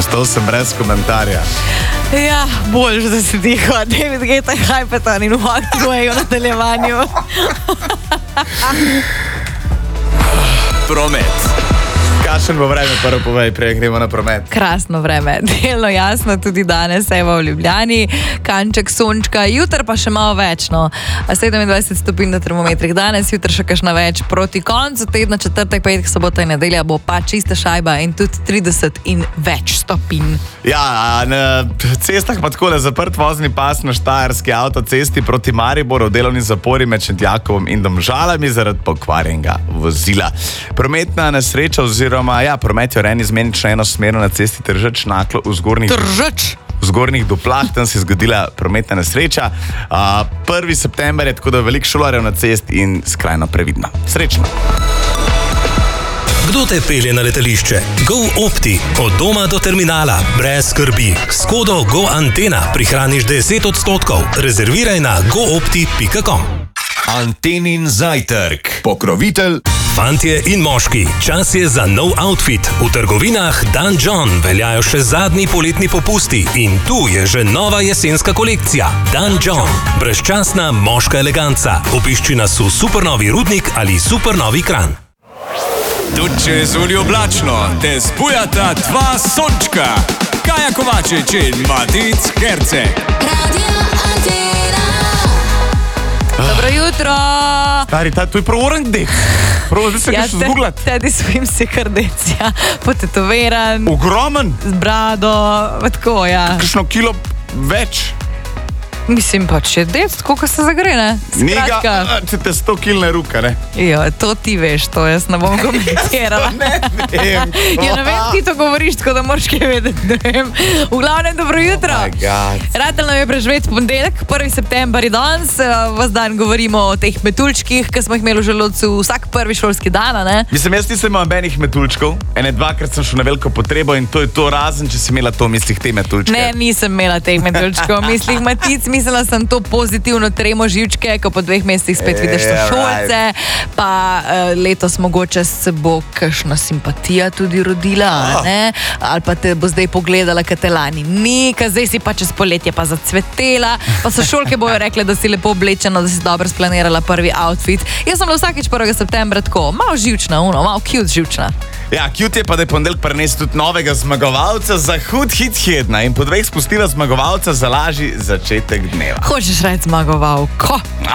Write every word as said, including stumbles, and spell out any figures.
Ostal sem brez komentarja. Ja, bolj, da si tiho. David Guetta, Hypeton in Walk the Way v nadaljevanju. Promet. Kakšen bo vreme, prvo povej, prej gremo na promet. Krasno vreme, delno jasno, tudi danes evo v Ljubljani, kanček sončka, jutr pa še malo več, no. sedemindvajset stopinj na termometrih danes, jutr še kakšna več. Proti koncu tedna, četrtek, petek, sobota in nedelja bo pa čista šajba in tudi trideset in več stopinj. Ja, na cestah pa takole zaprt vozni pas na štajerski avtocesti proti Mariboru v delovni zapori med Šentjakovom in Domžalami zaradi pokvarjenega vozila. Prometna nesreča oziroma, ja, promet je urejen izmenično enosmerno na cesti Tržič-Naklo v zgornjih... Tržič! V zgornjih Doplah, tam se je zgodila prometna nesreča. Uh, prvi september je, tako da veliko šolarjev na cesti in skrajno previdno. Srečno! Kdo te pelje na letališče? Go Opti. Od doma do terminala. Brez skrbi. S kodo Go Antena prihraniš deset odstotkov. Rezerviraj na go opti pika com. Antenin zajtrk. Pokrovitelj. Fantje in moški, čas je za nov outfit. V trgovinah Dan John veljajo še zadnji poletni popusti in tu je že nova jesenska kolekcija. Dan John. Brezčasna moška eleganca. Obišči nas v Supernovi Rudnik ali Supernovi Kranj. Tudi če je zunaj oblačno, te spujata dva sončka. Kaja Kovačič in Matic Herceg. Radio Antena. Dobro jutro! Stari, ta, to je pravoren deh. Pravo, zdaj se Ja, kaj še zguglat. Tedi svojim si kardec, ja. Potetoveran, Ogromen. z brado, tako, ja. Kakšno kilo več. Mislim pa, če je dec, tako se zagre, ne? Njega, če te sto kilne ruka, ne? Jo, to ti veš, to jaz ne bom komentirala. Ne vem. Ja, ne vem, ti to govoriš, tako da moraš kaj vedeti, ne vem. V glavnem, dobro jutro. Oh my God. Ratel nam je preživeti ponedeljek, prvi september je danes, vas dan govorimo o teh metuljčkih, ki smo jih imeli v želodcu vsak prvi šolski dan, ne? Mislim, jaz nisem imel benih metuljčkov. Ene dvakrat sem šel na veliko potrebo in to je to, razen če si imela to v mislih te metuljčke. Ne, nisem imela teh metuljčkov, mislih Matic, mislila sem to pozitivno tremo živčke, ko po dveh mesecih spet vidiš sošolce, pa uh, letos mogoče se bo kakšna simpatija tudi rodila, Oh. ne? Ali pa te bo zdaj pogledala, kaj te lani ni, kaj zdaj si pa čez poletje pa zacvetela, pa sošolke bojo rekle, da si lepo oblečena, da si dobro splanirala prvi outfit. Jaz sem bila vsakič prvega septembra tako, malo živčna, uno, malo cute živčna. Ja, cute je pa, da je ponedeljek prinesel tudi novega zmagovalca za hud hit tedna in po dveh spustila zmagovalca za lažji začetek dneva. Hočeš reči zmagovalko?